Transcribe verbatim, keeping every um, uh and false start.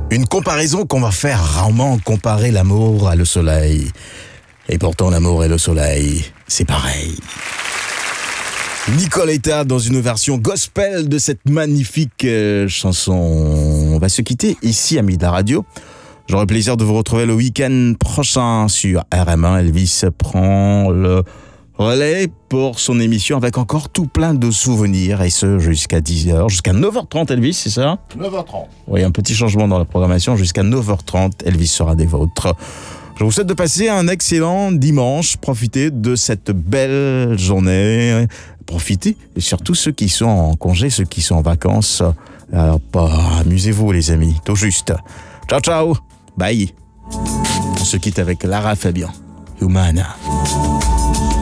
Une comparaison qu'on va faire rarement, comparer l'amour à le soleil. Et pourtant l'amour et le soleil, c'est pareil. Nicoletta dans une version gospel de cette magnifique euh, chanson. On va se quitter ici, amis de la radio. J'aurai le plaisir de vous retrouver le week-end prochain sur R M un. Elvis prend le relais pour son émission avec encore tout plein de souvenirs, et ce jusqu'à dix heures, jusqu'à neuf heures trente, Elvis, c'est ça ? neuf heures trente. Oui, un petit changement dans la programmation, jusqu'à neuf heures trente, Elvis sera des vôtres. Je vous souhaite de passer un excellent dimanche, profitez de cette belle journée, profitez, et surtout ceux qui sont en congé, ceux qui sont en vacances, alors bah, amusez-vous les amis, tout juste. Ciao ciao, bye. On se quitte avec Lara Fabian, Humana.